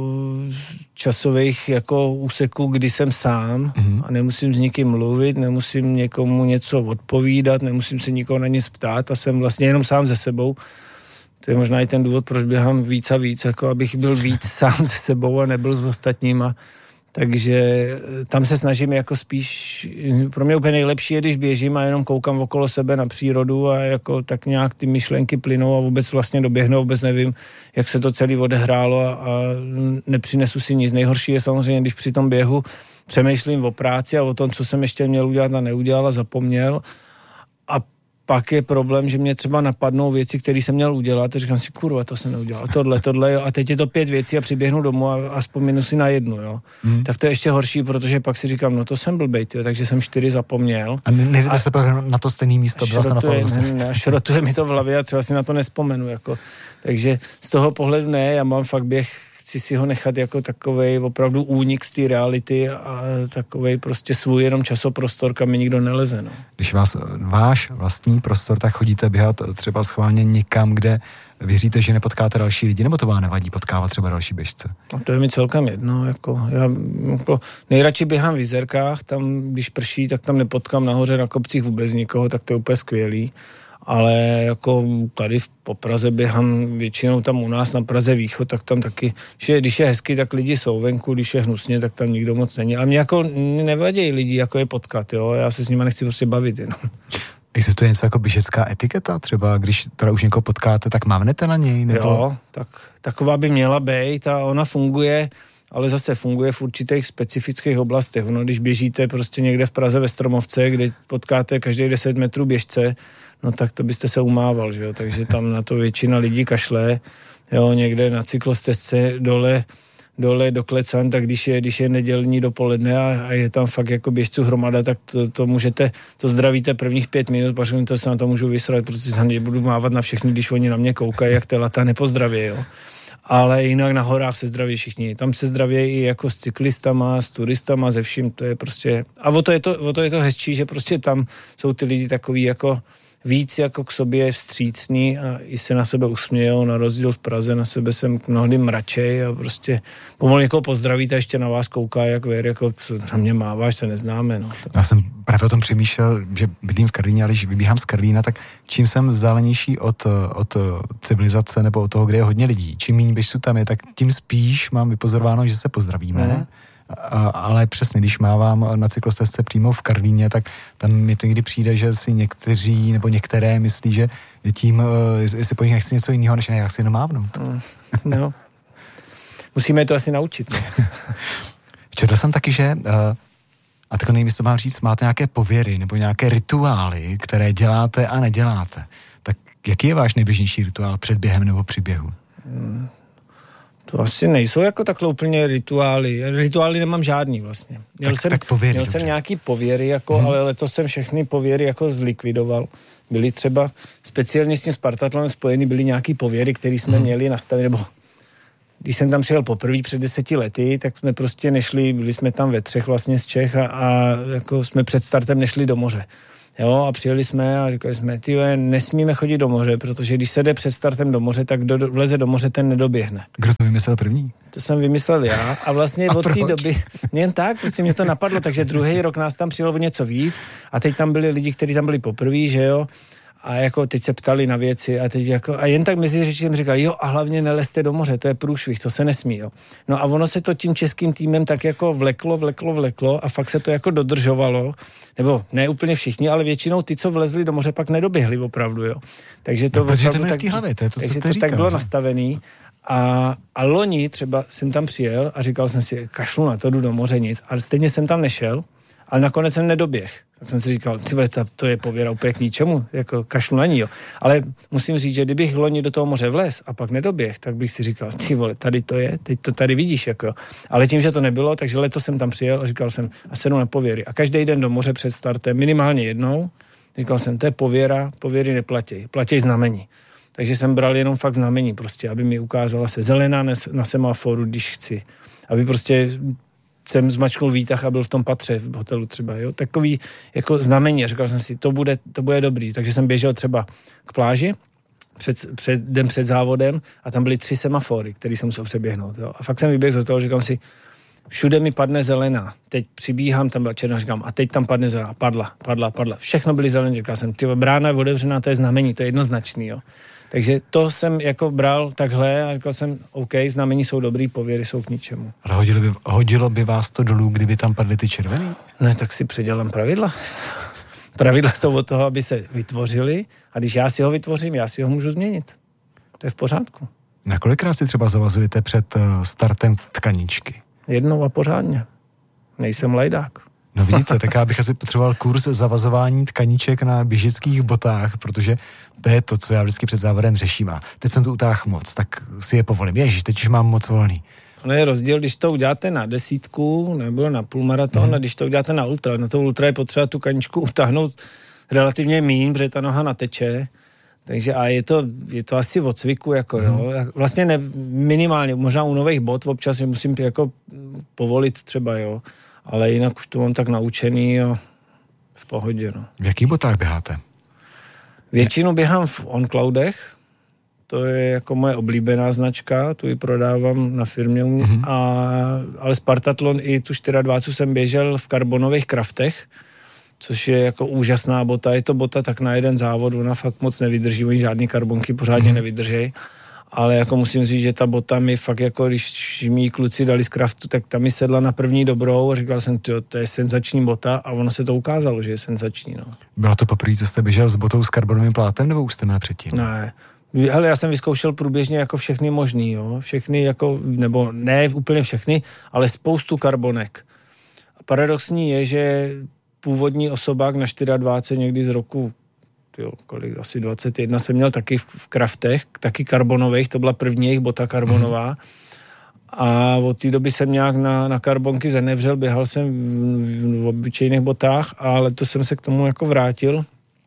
časových jako úseků, kdy jsem sám mm-hmm. a nemusím s nikým mluvit, nemusím někomu něco odpovídat, nemusím se nikoho na nic ptát a jsem vlastně jenom sám ze sebou. To je možná i ten důvod, proč běhám víc a víc, jako abych byl víc sám ze sebou a nebyl s ostatníma. Takže tam se snažím jako spíš, pro mě úplně nejlepší je, když běžím a jenom koukám okolo sebe na přírodu a jako tak nějak ty myšlenky plynou a vůbec vlastně doběhnou, vůbec nevím, jak se to celé odehrálo a, a nepřinesu si nic. Nejhorší je samozřejmě, když při tom běhu přemýšlím o práci a o tom, co jsem ještě měl udělat a neudělal a zapomněl a pak je problém, že mě třeba napadnou věci, které jsem měl udělat a říkám si, kurva, to jsem neudělal, tohle, tohle, jo, a teď je to pět věcí a přiběhnu domů a, a vzpomínu si na jednu, jo. Hmm. Tak to je ještě horší, protože pak si říkám, no to jsem blbej, jo, takže jsem čtyři zapomněl. A nejdete se na to stejné místo, byla se napadlo zase. Ne, ne, šrotuje mi to v hlavě a třeba si na to nespomenu, jako. Takže z toho pohledu ne, já mám fakt běh, chci si ho nechat jako takovej opravdu únik z té reality a takovej prostě svůj jenom časoprostor, kam mi nikdo neleze. No. Když vás váš vlastní prostor, tak chodíte běhat třeba schválně někam, kde věříte, že nepotkáte další lidi, nebo to vám nevadí potkávat třeba další běžce? No, to je mi celkem jedno. Jako, já jako, nejradši běhám v Jizerkách, tam když prší, tak tam nepotkám nahoře na kopcích vůbec nikoho, tak to je úplně skvělý. Ale jako tady v po Praze běhám většinou tam u nás na Praze východ, tak tam taky, když je, když je hezky, tak lidi jsou venku, když je hnusně, tak tam nikdo moc není. A mě jako nevadějí lidi, jako je potkat, jo, já se s nimi nechci prostě bavit jenom. Existuje něco jako běžecká etiketa? Třeba když teda už někoho potkáte, tak mávnete na něj? Nebo... Jo, tak taková by měla být a ona funguje, ale zase funguje v určitých specifických oblastech. No, když běžíte prostě někde v Praze ve Stromovce, kde potkáte každých deset metrů běžce, no tak to byste se umával, že jo, takže tam na to většina lidí kašle, jo, někde na cyklostezce dole, dole do Klecan, tak když je, když je nedělní dopoledne a, a je tam fakt jako běžců hromada, tak to, to můžete, to zdravíte prvních pět minut, pak to se na to můžu vysrat, protože tam budu mávat na všechny, když oni na mě koukají, jak telata nepozdraví, jo. Ale jinak na horách se zdraví všichni. Tam se zdraví i jako s cyklistama, s turistama, ze vším, to je prostě... A o to je to, o to je to hezčí, že prostě tam jsou ty lidi takový jako víc jako k sobě vstřícný a i se na sebe usmějou, na rozdíl v Praze, na sebe jsem mnohdy mračej a prostě pomalu někoho pozdravíte a ještě na vás kouká, jak věr, jako na mě máváš, se neznáme. No. Já jsem právě o tom přemýšlel, že bydlím v Karlíně, ale když vybíhám z Karlína, tak čím jsem vzdálenější od, od civilizace nebo od toho, kde je hodně lidí, čím méně běžců tam je, tak tím spíš mám vypozorováno, že se pozdravíme. Mm. A, ale přesně, když mávám na cyklostezce přímo v Karlíně, tak tam mi to někdy přijde, že si někteří nebo některé myslí, že tím, jestli po nich nechci něco jiného, než ne, jak si jenom mávnout. Mm, no. Musíme to asi naučit. Ne? Četl jsem taky, že, a tak nejvíc to mám říct, máte nějaké pověry nebo nějaké rituály, které děláte a neděláte. Tak jaký je váš nejběžnější rituál před během nebo při běhu? Mm. To asi nejsou jako takhle úplně rituály. Rituály nemám žádný vlastně. Měl tak, jsem, tak pověry, měl jsem nějaký pověry, jako, hmm. ale letos jsem všechny pověry jako zlikvidoval. Byly třeba speciálně s tím Spartatlonem spojený, byly nějaký pověry, které jsme hmm. měli nastavit, nebo když jsem tam přijel poprvé před deseti lety, tak jsme prostě nešli, byli jsme tam ve třech vlastně z Čech a, a jako jsme před startem nešli do moře. Jo, a přijeli jsme a říkali jsme, tyhle, nesmíme chodit do moře, protože když se jde před startem do moře, tak kdo vleze do moře, ten nedoběhne. Kdo to vymyslel první? To jsem vymyslel já a vlastně a od té proč? doby, jen tak, prostě mě to napadlo, takže druhý rok nás tam přijelo o něco víc a teď tam byli lidi, kteří tam byli poprvé, že jo, a jako teď se ptali na věci a teď jako, a jen tak mezi řeči jsem říkal, jo, a hlavně nelezte do moře, to je průšvih, to se nesmí, jo. No a ono se to tím českým týmem tak jako vleklo, vleklo, vleklo a fakt se to jako dodržovalo, nebo ne úplně všichni, ale většinou ty, co vlezli do moře, pak nedoběhli opravdu, jo. Takže to, no, opravdu to tak, v té hlavě, to je to, co takže jste to říkal, tak bylo že? nastavený. A, a loni třeba jsem tam přijel a říkal jsem si, kašlu na to, jdu do moře, nic, ale stejně jsem tam nešel, ale nakonec jsem nedoběh. Tak jsem si říkal, tyhle, to je pověra úplně k ničemu, jako kašlu na ní, jo. Ale musím říct, že kdybych loni do toho moře vlez a pak nedoběh, tak bych si říkal, ty vole, tady to je, teď to tady vidíš, jako jo. Ale tím, že to nebylo, takže letos jsem tam přijel a říkal jsem, a sedu na pověry. A každý den do moře před startem, minimálně jednou, říkal jsem, to je pověra, pověry neplatí, platí znamení. Takže jsem bral jenom fakt znamení prostě, aby mi ukázala se zelená na semaforu, když chci. Aby prostě jsem zmačknul výtah a byl v tom patře v hotelu třeba, jo. Takový jako znamení. Říkal jsem si, to bude, to bude dobrý. Takže jsem běžel třeba k pláži, před, před, den před závodem a tam byly tři semafory, které jsem musel přeběhnout, jo. A fakt jsem vyběhl z toho, říkám si, všude mi padne zelená. Teď přibíhám, tam byla černá, říkám, a teď tam padne zelená. Padla, padla, padla. Všechno byly zelené, říkal jsem, ty brána je otevřená, to je znamení, to je jednoznačný, jo. Takže to jsem jako bral takhle a říkal jsem, OK, znamení jsou dobrý, pověry jsou k ničemu. Ale hodilo by, hodilo by vás to dolů, kdyby tam padly ty červený? Ne, tak si předělám pravidla. Pravidla jsou od toho, aby se vytvořily a když já si ho vytvořím, já si ho můžu změnit. To je v pořádku. Na kolikrát si třeba zavazujete před startem tkaničky? Jednou a pořádně. Nejsem lajdák. No vidíte, tak já bych asi potřeboval kurz zavazování tkaníček na běžeckých botách, protože to je to, co já vždycky před závodem řeším. A teď jsem tu utáhl moc, tak si je povolím. Ježiš, teď už mám moc volný. No je rozdíl, když to uděláte na desítku nebo na půlmaraton, hmm. a když to uděláte na ultra. Na to ultra je potřeba tu kaničku utáhnout relativně míň, protože ta noha nateče. Takže a je to, je to asi od cviku, jako hmm. jo. Vlastně ne, minimálně, možná u nových bot občas je musím jako povolit třeba, jo. Ale jinak už to mám tak naučený, jo, v pohodě, no. V jakých botách běháte? Většinou běhám v OnCloudech, to je jako moje oblíbená značka, tu ji prodávám na firmě u mě, mm-hmm. a, ale Spartatlon i tu dvacet čtyři jsem běžel v karbonových kraftech, což je jako úžasná bota, je to bota tak na jeden závod, ona fakt moc nevydrží, oni žádný karbonky pořádně mm-hmm. nevydrží. Ale jako musím říct, že ta bota mi fakt jako, když mi kluci dali z kraftu, tak tam mi sedla na první dobrou a říkal jsem, tyjo, to je senzační bota a ono se to ukázalo, že je senzační, no. Bylo to poprvé, co jste běžel s botou s karbonovým plátem, nebo už jste měl předtím? Ne, hele, já jsem vyzkoušel průběžně jako všechny možný, jo, všechny jako, nebo ne úplně všechny, ale spoustu karbonek. A paradoxní je, že původní osobák na dvacet čtyři někdy z roku jo, kolik, asi dvacet jedna jsem měl taky v, v kraftech, taky karbonových, to byla první jejich bota karbonová. Mm. A od té doby jsem nějak na, na karbonky zanevřel, běhal jsem v, v obyčejných botách, ale to jsem se k tomu jako vrátil.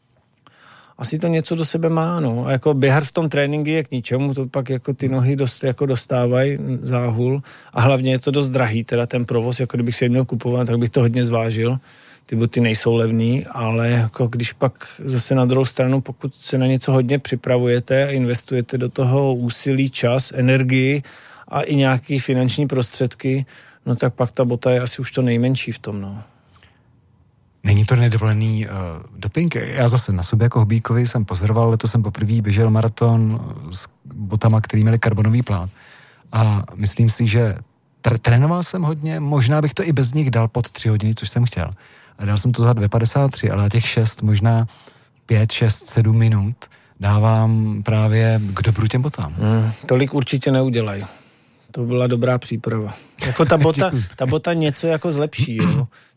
Asi to něco do sebe má, no. A jako běhat v tom tréninku je k ničemu, to pak jako ty nohy dost jako dostávají záhul. A hlavně je to dost drahý, teda ten provoz, jako kdybych se měl kupovat, tak bych to hodně zvážil. Ty boty nejsou levný, ale jako když pak zase na druhou stranu, pokud se na něco hodně připravujete a investujete do toho úsilí, čas, energii a i nějaký finanční prostředky, no tak pak ta bota je asi už to nejmenší v tom, no. Není to nedovolený uh, doping? Já zase na sobě jako hobíkovi jsem pozoroval, letos jsem poprvé běžel maraton s botama, který měli karbonový plát. A myslím si, že tr- trénoval jsem hodně, možná bych to i bez nich dal pod tři hodiny, což jsem chtěl. A dal jsem to za dvě padesát tři, ale těch šest, možná pět, šest, sedm minut dávám právě k dobru těm botám. Hmm, tolik určitě neudělají. To byla dobrá příprava. Jako ta bota, ta bota něco jako zlepší, jo.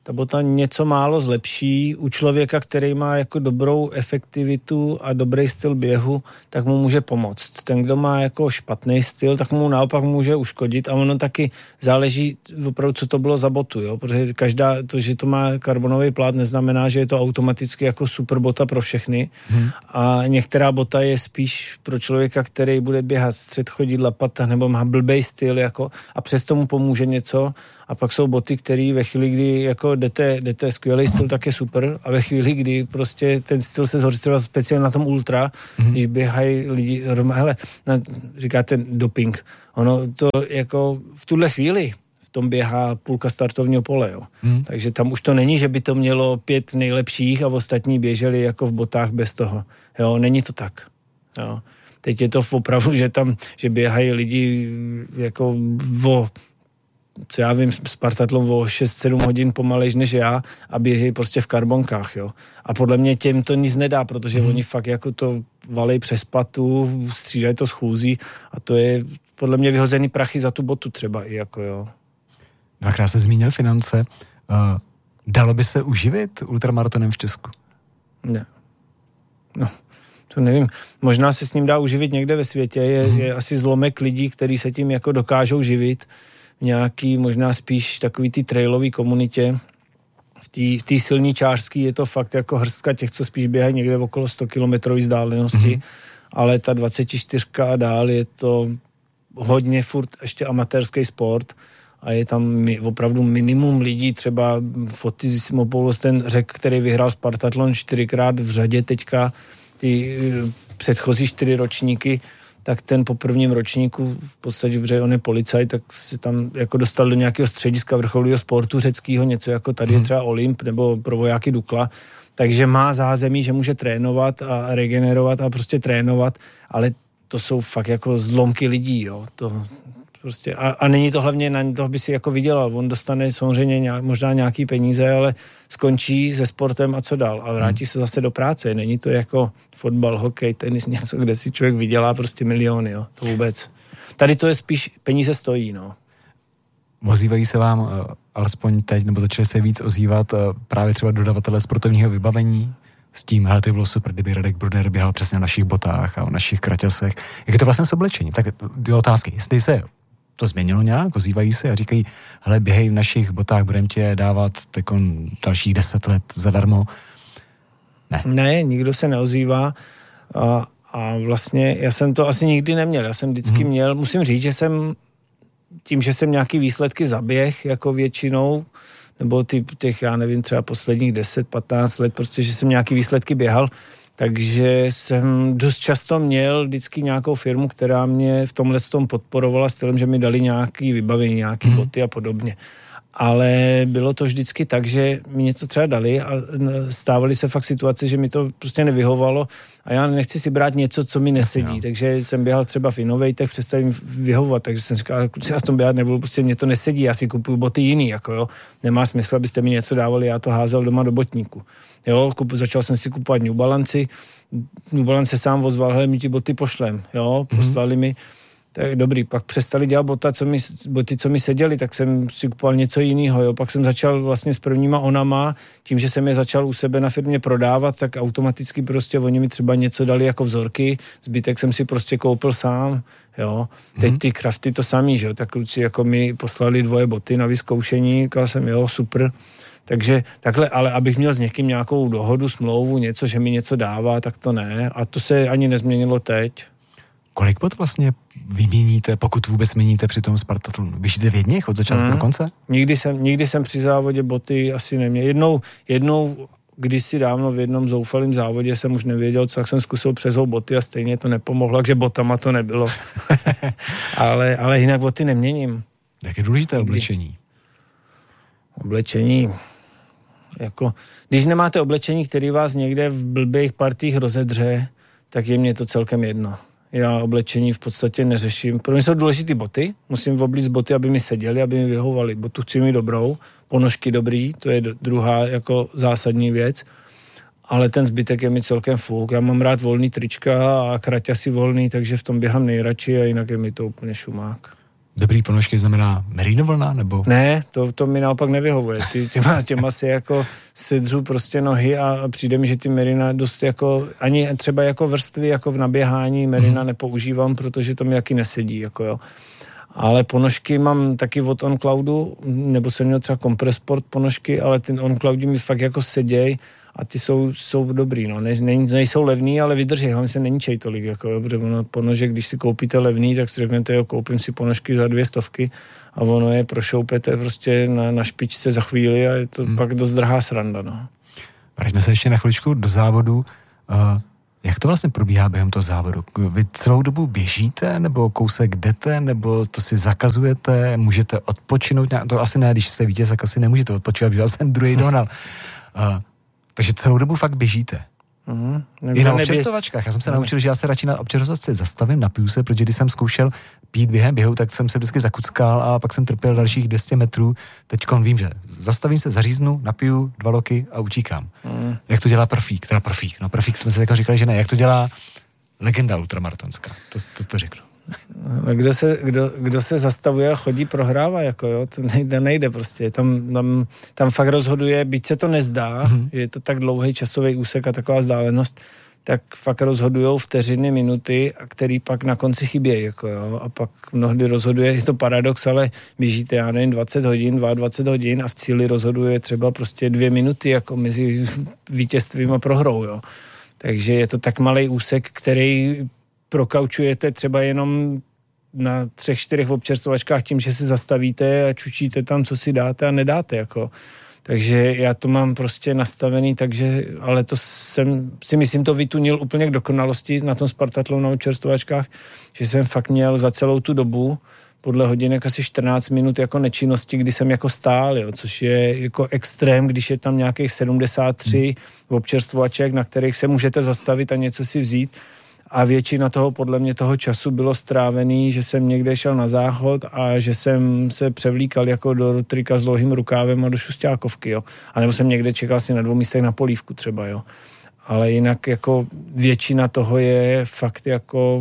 ta bota něco málo zlepší u člověka, který má jako dobrou efektivitu a dobrý styl běhu, tak mu může pomoct. Ten, kdo má jako špatný styl, tak mu naopak může uškodit a ono taky záleží opravdu, co to bylo za botu, jo? Protože každá, to, že to má karbonový plát, neznamená, že je to automaticky jako super bota pro všechny hmm. a některá bota je spíš pro člověka, který bude běhat střed chodidla, pata nebo má blbej styl jako, a přesto mu pomůže něco. A pak jsou boty, které ve chvíli, kdy jako jdete, jdete skvělý styl, tak je super. A ve chvíli, kdy prostě ten styl se zhorší, třeba speciálně na tom ultra, mm-hmm. když běhají lidi, hele, na, říkáte doping. Ono to jako v tuhle chvíli v tom běhá půlka startovního pole, jo. Mm. Takže tam už to není, že by to mělo pět nejlepších a ostatní běželi jako v botách bez toho. Jo, není to tak. Jo. Teď je to opravdu, že tam, že běhají lidi jako o co já vím, Spartatlon o šest sedm hodin pomalejš než já a běží prostě v karbonkách, jo. A podle mě těm to nic nedá, protože hmm. oni fakt jako to valej přes patu, střídají to schůzí a to je podle mě vyhozený prachy za tu botu třeba i jako, jo. Dvakrát se zmínil finance. Uh, dalo by se uživit ultramaratonem v Česku? Ne. No, to nevím. Možná se s ním dá uživit někde ve světě. Je, hmm. je asi zlomek lidí, kteří se tím jako dokážou živit. Nějaký, možná spíš takový ty trailový komunitě. V té silní čářský je to fakt jako hrstka těch, co spíš běhají někde okolo sto kilometrové vzdálenosti, mm-hmm. ale ta dvacet čtyři a dál je to hodně furt ještě amatérský sport a je tam mi, opravdu minimum lidí, třeba Fotis Simopoulos, ten Řek, který vyhrál Spartatlon čtyřikrát v řadě teďka, ty předchozí čtyři ročníky, tak ten po prvním ročníku v podstatě, protože on je policajt, tak se tam jako dostal do nějakého střediska vrcholového sportu řeckého, něco jako tady je třeba Olymp nebo pro vojáky Dukla, takže má zázemí, že může trénovat a regenerovat a prostě trénovat, ale to jsou fakt jako zlomky lidí, jo, to prostě, a, a není to hlavně, na toho by si jako vydělal, on dostane samozřejmě nějak, možná nějaký peníze, ale skončí se sportem a co dál a vrátí se zase do práce, není to jako fotbal, hokej, tenis, něco, kde si člověk vydělá prostě miliony, jo, to vůbec. Tady to je spíš, peníze stojí, no. Ozývají se vám uh, alespoň teď, nebo začali se víc ozývat uh, právě třeba dodavatelé sportovního vybavení s tím, hele, to bylo super, kdyby Radek Bruder běhal přesně na našich botách a o našich kraťasech. Jak je to vlastně s oblečením? Tak dvě otázky. Jestli se to změnilo nějak, ozývají se a říkají, hele, běhej v našich botách, budeme tě dávat tekon dalších deset let zadarmo. Ne. Ne, nikdo se neozývá a, a vlastně já jsem to asi nikdy neměl. Já jsem vždycky hmm. měl, musím říct, že jsem tím, že jsem nějaký výsledky zaběh jako většinou, nebo ty, těch, já nevím, třeba posledních deset patnáct let, prostě, že jsem nějaký výsledky běhal, takže jsem dost často měl vždycky nějakou firmu, která mě v tomhle tom podporovala stylem, že mi dali nějaký vybavení, nějaký mm. boty a podobně. Ale bylo to vždycky tak, že mi něco třeba dali a stávaly se fakt situace, že mi to prostě nevyhovalo a já nechci si brát něco, co mi nesedí. Jasně, takže jsem běhal třeba v Innovatech, přestali mi vyhovovat, takže jsem říkal, ale kluci, já v tom běhat nebudu, prostě mě to nesedí, já si kupuju boty jiný, jako jo. Nemá smysl, abyste mi něco dávali, já to házel doma do botníku. Jo, kupu, začal jsem si kupovat New Balance, New Balance sám ozval, hele, mi ti boty pošlem, jo, poslali mm-hmm. mi. Tak dobrý, pak přestali dělat bota, co mi, boty, co mi seděly, tak jsem si kupoval něco jiného, jo. Pak jsem začal vlastně s prvníma onama, tím, že jsem je začal u sebe na firmě prodávat, tak automaticky prostě oni mi třeba něco dali jako vzorky, zbytek jsem si prostě koupil sám, jo. Teď ty krafty to samý, že jo, tak kluci jako mi poslali dvoje boty na vyzkoušení, říkal jsem, jo, super. Takže takhle, ale abych měl s někým nějakou dohodu, smlouvu, něco, že mi něco dává, tak to ne. A to se ani nezměnilo teď. Kolik bot vlastně vyměníte, pokud vůbec měníte při tom Spartatlonu? Běžíte v jedněch od začátku hmm. do konce? Nikdy jsem, nikdy jsem při závodě boty asi neměl. Jednou, jednou kdysi dávno v jednom zoufalém závodě jsem už nevěděl, co, jak jsem zkusil přezhou boty a stejně to nepomohlo, takže botama to nebylo. ale, ale jinak boty neměním. Jak je důležité nikdy. Oblečení? Oblečení... Jako, když nemáte oblečení, který vás někde v blbých partích rozedře, tak je mě to celkem jedno. Já oblečení v podstatě neřeším. Pro mě jsou důležitý boty, musím oblíct boty, aby mi seděly, aby mi vyhovovaly. Botu chci mít dobrou, ponožky dobrý, to je druhá jako zásadní věc, ale ten zbytek je mi celkem fuk. Já mám rád volný trička a kraťasy volný, takže v tom běhám nejradši a jinak je mi to úplně šumák. Dobrý ponožky znamená merino vlna, nebo? Ne, to, to mi naopak nevyhovuje. Ty, těma, těma si jako sedřu prostě nohy a, a přijde mi, že ty merina dost jako, ani třeba jako vrstvy, jako v naběhání merina hmm. nepoužívám, protože to mi jaký nesedí, jako jo. Ale ponožky mám taky od OnCloudu, nebo jsem měl třeba Compressport ponožky, ale ty OnCloudi mi fakt jako seděj a ty jsou, jsou dobrý, no. Ne, ne, nejsou levný, ale vydrží, hlavně se neníčej tolik, jako jo, protože ono ponožek, když si koupíte levný, tak si řeknete, jo, koupím si ponožky za dvě stovky a ono je prošoupete prostě na, na špičce za chvíli a je to hmm. pak dost drahá sranda, no. Vraťme se ještě na chviličku do závodu. Uh, jak to vlastně probíhá během toho závodu? Vy celou dobu běžíte, nebo kousek jdete, nebo to si zakazujete, můžete odpočinout? To asi ne, když jste vítěz, tak asi nemůžete odpočívat, protože ten druhý dohnal. Uh, takže celou dobu fakt běžíte. Mm, I na občerstvovačkách. Já jsem se naučil, že já se radši na občerstvovačce zastavím, napiju se, protože když jsem zkoušel pít během běhu, tak jsem se vždycky zakuckal a pak jsem trpěl dalších dvě stě metrů. Teďkon vím, že zastavím se, zaříznu, napiju dva loky a utíkám. Mm. Jak to dělá profík? Teda profík. No profík jsme si jako říkali, že ne. Jak to dělá legenda ultramaratonská? To, to, to řeknu. Kdo se, kdo, kdo se zastavuje a chodí, prohrává, jako jo, to nejde, nejde prostě, tam, tam, tam fakt rozhoduje, byť se to nezdá, mm-hmm. že je to tak dlouhý časový úsek a taková vzdálenost, tak fakt rozhodujou vteřiny, minuty, který pak na konci chybějí, jako jo, a pak mnohdy rozhoduje, je to paradox, ale běžíte, já nevím, dvacet hodin, dvacet dva hodin a v cíli rozhoduje třeba prostě dvě minuty, jako mezi vítězstvím a prohrou, jo. Takže je to tak malý úsek, který prokaučujete třeba jenom na třech, čtyřech občerstvovačkách tím, že se zastavíte a čučíte tam, co si dáte a nedáte, jako. Takže já to mám prostě nastavený, takže, ale to jsem si myslím, to vytunil úplně k dokonalosti na tom Spartatlonu na občerstvovačkách, že jsem fakt měl za celou tu dobu podle hodinek asi čtrnáct minut jako nečinnosti, kdy jsem jako stál, jo, což je jako extrém, když je tam nějakých sedmdesát tři hmm. občerstvovaček, na kterých se můžete zastavit a něco si vzít. A většina toho, podle mě, toho času bylo strávený, že jsem někde šel na záchod a že jsem se převlíkal jako do trika s dlouhým rukávem a do šustákovky, jo. A nebo jsem někde čekal si na dvou místech na polívku třeba, jo. Ale jinak jako většina toho je fakt jako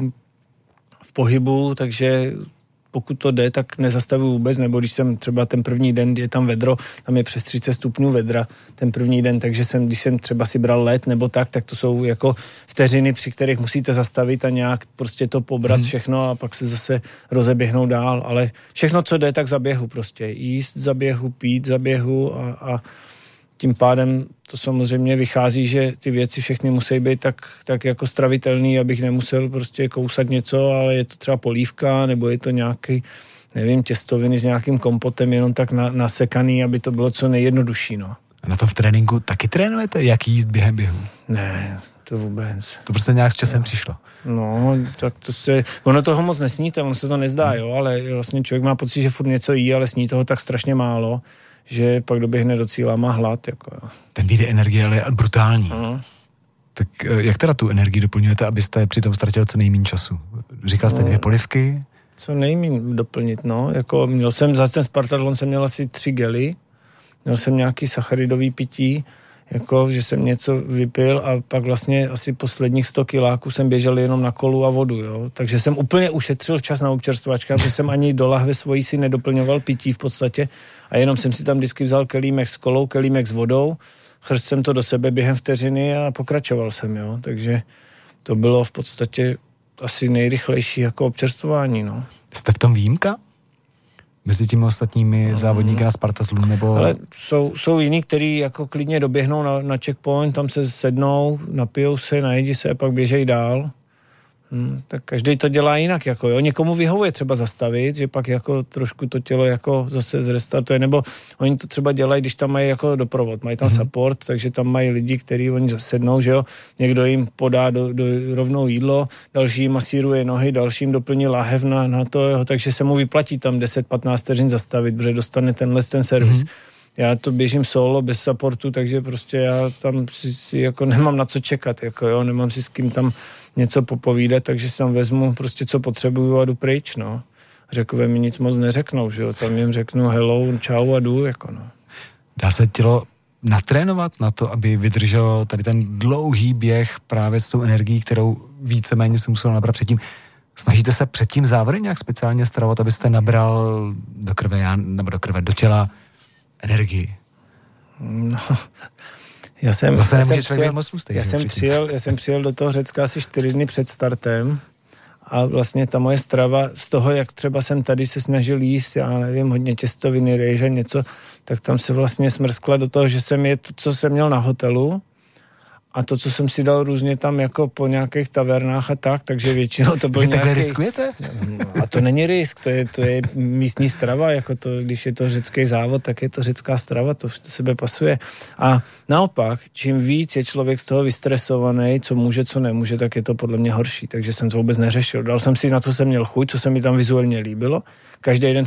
v pohybu, takže pokud to jde, tak nezastavuju vůbec, nebo když jsem třeba ten první den, je tam vedro, tam je přes třicet stupňů vedra ten první den, takže jsem, když jsem třeba si bral let nebo tak, tak to jsou jako vteřiny, při kterých musíte zastavit a nějak prostě to pobrat hmm. všechno a pak se zase rozeběhnout dál, ale všechno, co jde, tak za běhu prostě. Jíst za běhu, pít za běhu a, a tím pádem to samozřejmě vychází, že ty věci všechny musí být tak, tak jako stravitelný, abych nemusel prostě kousat něco, ale je to třeba polívka, nebo je to nějaký, nevím, těstoviny s nějakým kompotem, jenom tak na, nasekaný, aby to bylo co nejjednodušší, no. A na to v tréninku taky trénujete, jak jíst během běhu? Ne, to vůbec. To prostě nějak s časem no. přišlo. No, tak to se, ono toho moc nesníte, ono se to nezdá, jo, ale vlastně člověk má pocit, že furt něco jí, ale sní toho tak strašně málo, že pak doběhne do cíla, má hlad. Jako, jo. Ten výdej energie ale je brutální. Aha. Tak jak teda tu energii doplňujete, abyste při tom ztratili co nejméně času? Říkal jste no, dvě polivky? Co nejméně doplnit, no. Jako měl jsem, za ten Spartatlon jsem měl asi tři gely, měl jsem nějaký sacharidový pití, jako, že jsem něco vypil a pak vlastně asi posledních sto kiláků jsem běžel jenom na kolu a vodu, jo. Takže jsem úplně ušetřil čas na občerstvačkách, protože jsem ani do lahve svojí si nedoplňoval pití v podstatě a jenom jsem si tam vždycky vzal kelímek s kolou, kelímek s vodou, chrst jsem to do sebe během vteřiny a pokračoval jsem, jo. Takže to bylo v podstatě asi nejrychlejší jako občerstvování, no. Jste v tom výjimka? Mezi těmi ostatními mm. závodníky na Spartatlonu, nebo... Ale jsou, jsou jiní, kteří jako klidně doběhnou na, na checkpoint, tam se sednou, napijou se, najedí se a pak běžejí dál. Hmm, tak každý to dělá jinak, jako jo. Někomu vyhovuje třeba zastavit, že pak jako trošku to tělo jako zase zrestartuje, nebo oni to třeba dělají, když tam mají jako doprovod, mají tam mm-hmm. support, takže tam mají lidi, kteří oni zasednou, že jo. Někdo jim podá do, do rovnou jídlo, další jim masíruje nohy, dalším doplní láhev na, na to, jo, takže se mu vyplatí tam deset patnáct vteřin zastavit, protože dostane tenhle ten servis. Mm-hmm. Já to běžím solo, bez supportu, takže prostě já tam si, si jako nemám na co čekat, jako jo, nemám si s kým tam něco popovídat, takže si tam vezmu prostě, co potřebuju a jdu pryč, no. Řekové mi nic moc neřeknou, že jo, tam jim řeknu hello, čau a jdu, jako no. Dá se tělo natrénovat na to, aby vydrželo tady ten dlouhý běh právě s tou energií, kterou víceméně se muselo nabrat předtím? Snažíte se před tím závodem nějak speciálně stravovat, abyste nabral do krve, nebo do krve, do těla energii? No, já jsem, Zase já nemůže jsem, přijel, moc tlustý, já, jsem přijel, já jsem přijel do toho Řecka asi čtyři dny před startem a vlastně ta moje strava z toho, jak třeba jsem tady se snažil jíst, já nevím, hodně těstoviny, rejže, něco, tak tam se vlastně smrskla do toho, že jsem je to, co jsem měl na hotelu, a to, co jsem si dal různě tam jako po nějakých tavernách a tak, takže většinou to byl Vy nějaký... takhle riskujete? A to není risk, to je, to je místní strava, jako to, když je to řecký závod, tak je to řecká strava, to do sebe pasuje. A naopak, čím víc je člověk z toho vystresovaný, co může, co nemůže, tak je to podle mě horší, takže jsem to vůbec neřešil. Dal jsem si, na co jsem měl chuť, co se mi tam vizuálně líbilo. Každý den